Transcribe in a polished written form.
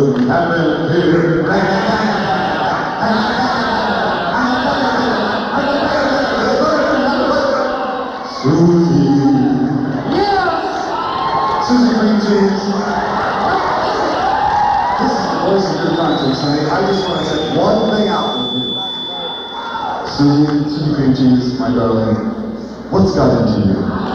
doesn't happen here. Susie. Yeah. Susie Cream Cheese. This is the voice of your conscience, honey. I just want to say one thing out with you. Susie Cream Cheese, my darling, what's got into you?